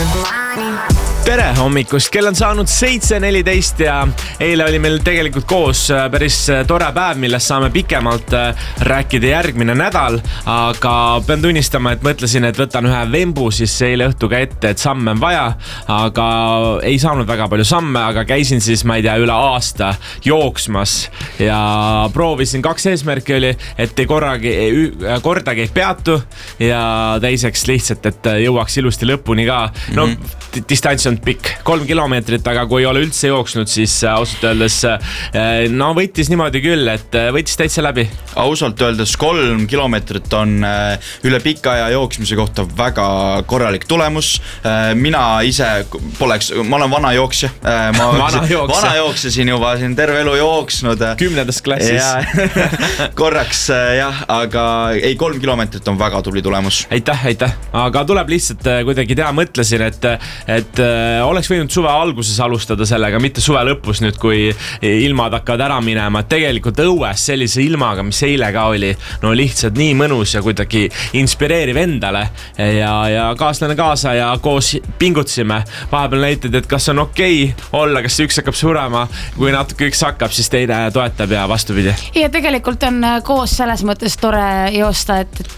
Tere hommikust, kell on saanud 7:14 ja eile oli meil tegelikult koos päris tore päev, millest saame pikemalt rääkida järgmine nädal, aga pean tunnistama, et mõtlesin, et võtan ühe vembu siis eile õhtuga ette, et samme on vaja, aga ei saanud väga palju samme, aga käisin siis, ma ei tea, üle aasta jooksmas ja proovisin 2 eesmärki oli, et kordagi ei peatu ja teiseks lihtsalt, et jõuaks ilusti lõpuni ka. No, distants on pikk, 3 kilomeetrit, aga kui ei ole üldse jooksnud, siis ausalt öeldes no võttis niimoodi küll, et võttis täitsa läbi. Ausalt öeldes 3 kilomeetrit on üle pika aja jooksmise kohta väga korralik tulemus. Mina ise ma olen vana jooksja. Vana jooksesin juba siin terve elu jooksnud. 10. klassis. Korraks jah, aga 3 kilomeetrit on väga tubli tulemus. Aitäh. Aga tuleb lihtsalt kuidagi teha, mõtlesin, et oleks võinud suve alguses alustada sellega, mitte suve lõpus nüüd, kui ilmad hakkavad ära minema. Tegelikult õues sellise ilmaga, mis eile ka oli, no lihtsalt nii mõnus ja kuidagi inspireeriv endale ja kaaslane kaasa ja koos pingutsime. Vahepeal näitad, et kas on okei olla, kas üks hakkab surema, kui natuke üks hakkab, siis teine toetab ja vastupidi. Ja tegelikult on koos selles mõttes tore joosta,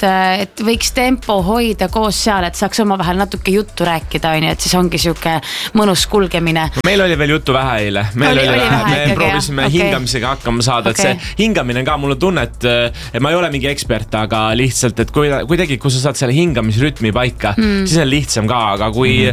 et võiks tempo hoida koos seal, et saaks oma vahel natuke juttu rääkida, et siis ongi siuke mõnus kulgemine. Meil oli veel juttu vähe eile. Me proovisime hingamisega hakkama saada, et see hingamine ka, mul on tunne, et ma ei ole mingi ekspert, aga lihtsalt, et kuidagi, kui sa saad selle hingamisrütmi paika, siis on lihtsam ka, aga kui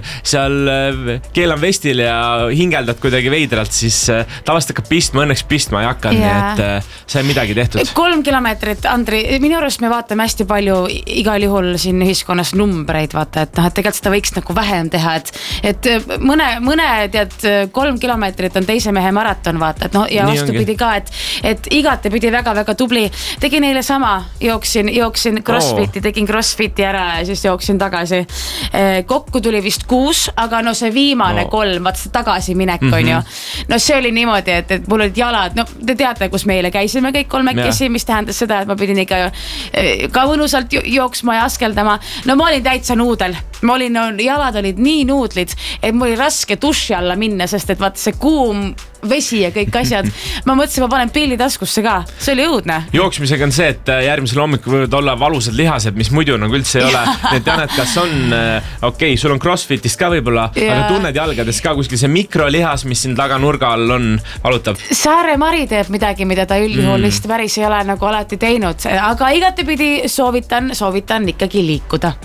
seal keelan vestil ja hingeldad kuidagi veidralt, siis tavaliselt hakkab pistma, õnneks pistma ei hakka, nii et sai midagi tehtud. 3 kilomeetrit, Andri, minu arust me vaatame hästi palju igal juhul siin ühiskonnas numbreid, vaata, et tegelikult seda võiks nagu vähem teha, et mõne tead 3 kilomeetrit on teise mehe maraton, vaata, et ja vastupidi ka, et igatepidi väga-väga tubli. Tegin eile sama, jooksin crossfiti, tegin crossfiti ära ja siis jooksin tagasi. Kokku tuli vist 6, aga no see viimane 3, vaat see tagasi minek on ju. No see oli niimoodi, et mul olid jalad, no te teate, kus me eile käisime kõik 3, mis tähendas seda, et ma pidin ikka ka mõnusalt jooksma ja askeldama. No ma olin täitsa nuudel, jalad olid nii nuudlid, et mul oli raske duši alla minna, sest et vaata see kuum vesi ja kõik asjad. Ma mõtlesin, ma panen pilli taskusse ka. See oli õudne. Jooksmisega on see, et järgmisel hommikul võivad olla valusad lihased, mis muidu nagu üldse ei ole. Need tead, kas on okei, sul on crossfitist ka võib-olla, aga tunned jalgades ka kuskil see mikrolihas, mis siin taga nurga all on, valutab. Saare Mari teeb midagi, mida ta üldjuhul vist päris ei ole nagu alati teinud, aga igatepidi soovitan ikkagi liikuda.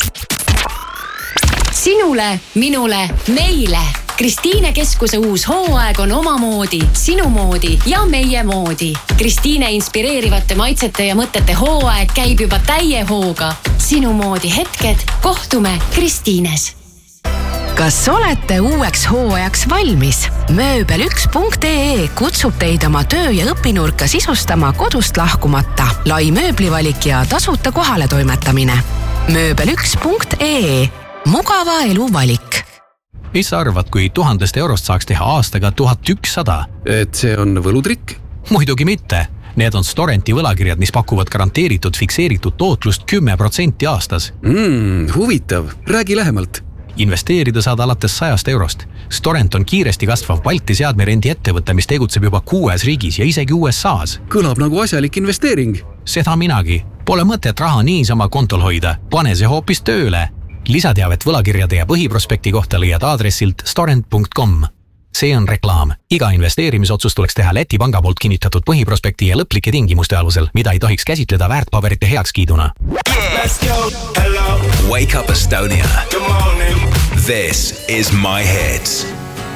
Sinule, minule, meile. Kristiine Keskuse uus hooaeg on omamoodi, sinu moodi ja meie moodi. Kristiine inspireerivate maitsete ja mõtete hooaeg käib juba täie hooga. Sinu moodi hetked, kohtume Kristiines. Kas olete uueks hooajaks valmis? Mööbel1.ee kutsub teid oma töö- ja õpinurka sisustama kodust lahkumata. Lai mööblivalik ja tasuta kohale toimetamine. Mööbel1.ee Mugava elu valik. Mis sa arvad, kui 1000 eurost saaks teha aastaga 1100? Et see on võlutrikk? Muidugi mitte. Need on Storenti võlakirjad, mis pakuvad garanteeritud fikseeritud tootlust 10% aastas. Huvitav. Räägi lähemalt. Investeerida saad alates 100 eurost. Storent on kiiresti kasvav Balti seadmerendi ettevõte, mis tegutseb juba 6 riigis ja isegi USAs. Kõlab nagu asjalik investeering. Seda minagi. Pole mõtet raha niisama kontol hoida. Pane see hoopis tööle. Lisateavet võlakirjade ja põhiprospekti kohta leiad aadressilt storent.com. See on reklaam. Iga investeerimisotsus tuleks teha Läti panga poolt kinnitatud põhiprospekti ja lõplike tingimuste alusel, mida ei tohiks käsitleda väärtpaberite heakskiiduna. Wake up Estonia. This is My Hits.